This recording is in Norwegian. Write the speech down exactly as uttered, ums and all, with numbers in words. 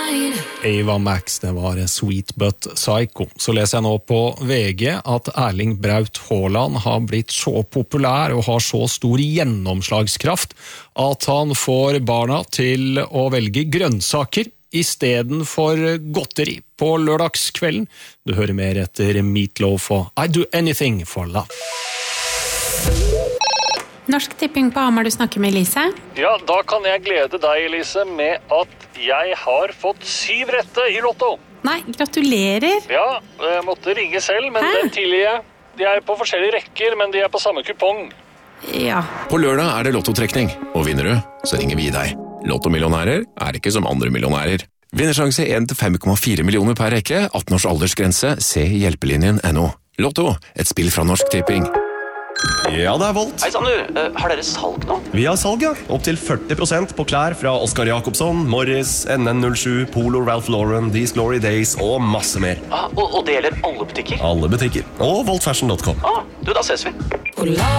Ava Max, det var Sweet But Psycho. Så leser jeg nå på V G at Erling Braut Haaland har blitt så populær og har så stor gjennomslagskraft at han får barna til å velge grønnsaker i stedet for godteri på lørdagskvelden. Du hører mer etter Meatloaf og I Do Anything for Love. Norsk Tipping på Hamar, du snakker med Elise. Ja, da kan jeg glede deg, Elise, med at jeg har fått syv rette i Lotto. Nei, gratulerer. Ja, jeg måtte ringe selv, men Hæ? den tilgir jeg. De er på forskjellige rekker, men de er på samme kupong. Ja. På lørdag er det lottotrekning, og vinner du, så ringer vi deg. Lottomillionærer er ikke som andre millionærer. Vinnersjanse én til fem komma fire millioner per rekke, atten års aldersgrense, se hjelpelinjen punktum no. Lotto, et spill fra Norsk Tipping. Ja, det er Volt. Hei, Sander. Uh, har dere salg nå? Vi har salg, ja. Opp til førti prosent på klær fra Oscar Jakobsson, Morris, N N null sju, Polo, Ralph Lauren, These Glory Days og masse mer. Ah, og, og det gjelder alle butikker? Alle butikker. Og volt fashion punktum com. Ah, du, da ses vi.